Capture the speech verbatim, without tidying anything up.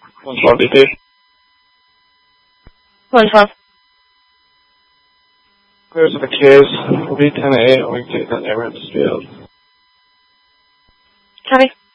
one twelve D P. one twelve. Clears of the K's. V ten eight, we can take that neighborhood to field. Copy.